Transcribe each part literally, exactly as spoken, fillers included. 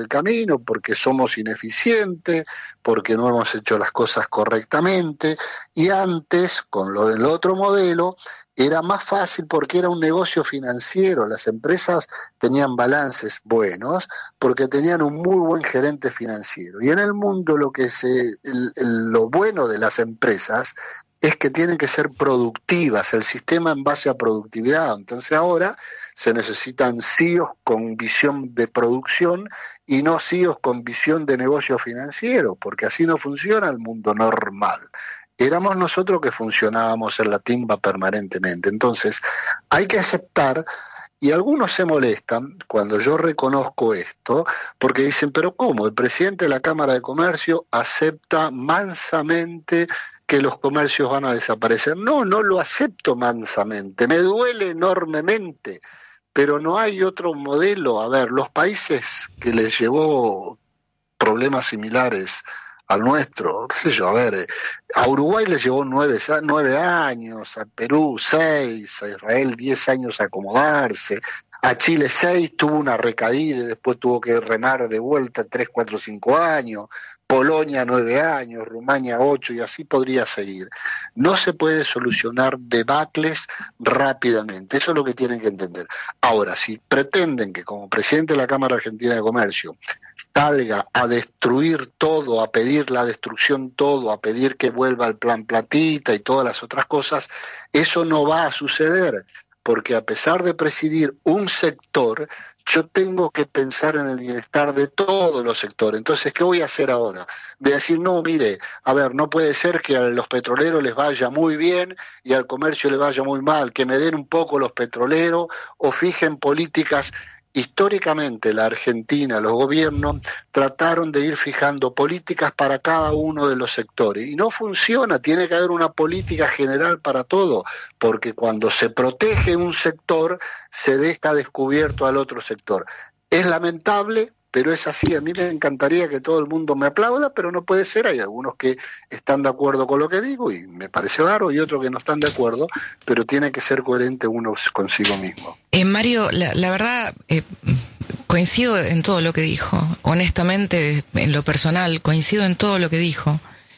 el camino porque somos ineficientes, porque no hemos hecho las cosas correctamente, y antes, con lo del otro modelo, era más fácil porque era un negocio financiero, las empresas tenían balances buenos porque tenían un muy buen gerente financiero, y en el mundo lo que se, el, el, lo bueno de las empresas es que tienen que ser productivas, el sistema en base a productividad. Entonces ahora se necesitan C E Os con visión de producción y no C E Os con visión de negocio financiero, porque así no funciona el mundo normal. Éramos nosotros que funcionábamos en la timba permanentemente. Entonces hay que aceptar, y algunos se molestan cuando yo reconozco esto, porque dicen, pero ¿cómo? El presidente de la Cámara de Comercio acepta mansamente que los comercios van a desaparecer. No, no lo acepto mansamente, me duele enormemente, pero no hay otro modelo. A ver, los países que les llevó problemas similares al nuestro, qué sé yo, a ver, a Uruguay les llevó nueve, nueve años, a Perú seis, a Israel diez años a acomodarse, a Chile seis, tuvo una recaída y después tuvo que remar de vuelta tres, cuatro, cinco años, Polonia nueve años, Rumania ocho, y así podría seguir. No se puede solucionar debacles rápidamente, eso es lo que tienen que entender. Ahora, si pretenden que como presidente de la Cámara Argentina de Comercio salga a destruir todo, a pedir la destrucción todo, a pedir que vuelva el plan Platita y todas las otras cosas, eso no va a suceder, porque a pesar de presidir un sector, yo tengo que pensar en el bienestar de todos los sectores. Entonces, ¿qué voy a hacer ahora? Voy a decir, no, mire, a ver, no puede ser que a los petroleros les vaya muy bien y al comercio les vaya muy mal, que me den un poco los petroleros o fijen políticas. Históricamente la Argentina, los gobiernos trataron de ir fijando políticas para cada uno de los sectores y no funciona, tiene que haber una política general para todo, porque cuando se protege un sector se deja descubierto al otro sector. Es lamentable, pero es así. A mí me encantaría que todo el mundo me aplauda, pero no puede ser. Hay algunos que están de acuerdo con lo que digo y me parece raro, y otros que no están de acuerdo, pero tiene que ser coherente uno consigo mismo. Eh, Mario, la, la verdad, eh, coincido en todo lo que dijo. Honestamente, en lo personal, coincido en todo lo que dijo.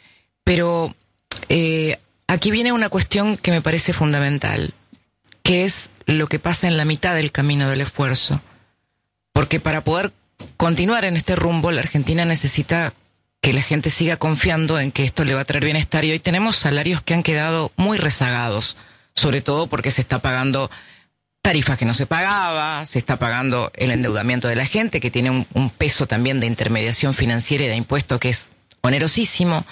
Pero eh, aquí viene una cuestión que me parece fundamental, que es lo que pasa en la mitad del camino del esfuerzo. Porque para poder continuar en este rumbo, la Argentina necesita que la gente siga confiando en que esto le va a traer bienestar, y hoy tenemos salarios que han quedado muy rezagados, sobre todo porque se está pagando tarifas que no se pagaba, se está pagando el endeudamiento de la gente, que tiene un, un peso también de intermediación financiera y de impuesto que es onerosísimo.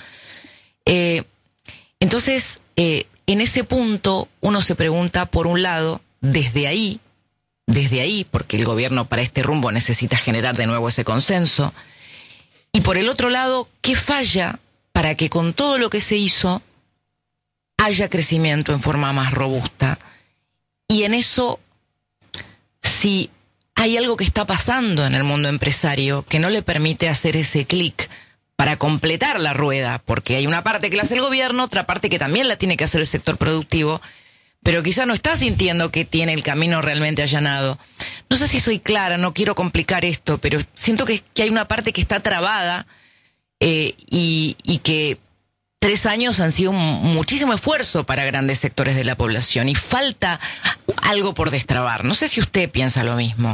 Eh, entonces, eh, en ese punto uno se pregunta, por un lado, desde ahí, desde ahí, porque el gobierno para este rumbo necesita generar de nuevo ese consenso, y por el otro lado, ¿qué falla para que con todo lo que se hizo haya crecimiento en forma más robusta? Y en eso, si hay algo que está pasando en el mundo empresario que no le permite hacer ese clic para completar la rueda, porque hay una parte que la hace el gobierno, otra parte que también la tiene que hacer el sector productivo, pero quizá no está sintiendo que tiene el camino realmente allanado. No sé si soy clara, no quiero complicar esto, pero siento que, que hay una parte que está trabada eh, y, y que tres años han sido un, muchísimo esfuerzo para grandes sectores de la población y falta algo por destrabar. No sé si usted piensa lo mismo.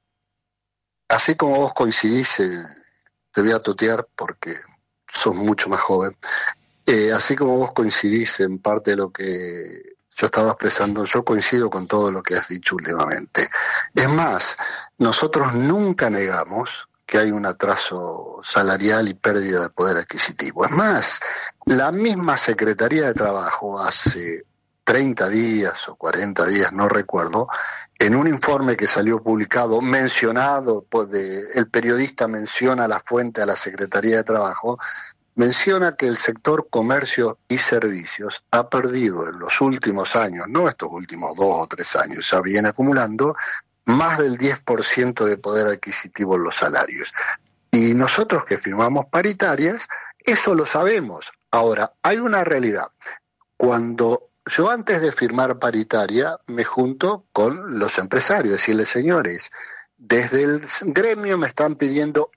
Así como vos coincidís, eh, te voy a tutear porque sos mucho más joven, eh, así como vos coincidís en parte de lo que yo estaba expresando, yo coincido con todo lo que has dicho últimamente. Es más, nosotros nunca negamos que hay un atraso salarial y pérdida de poder adquisitivo. Es más, la misma Secretaría de Trabajo hace treinta días o cuarenta días, no recuerdo, en un informe que salió publicado, mencionado, pues de, el periodista menciona la fuente a la Secretaría de Trabajo, menciona que el sector comercio y servicios ha perdido en los últimos años, no estos últimos dos o tres años, ya viene acumulando más del diez por ciento de poder adquisitivo en los salarios. Y nosotros que firmamos paritarias, eso lo sabemos. Ahora, hay una realidad. Cuando yo antes de firmar paritaria me junto con los empresarios, decirles, señores, desde el gremio me están pidiendo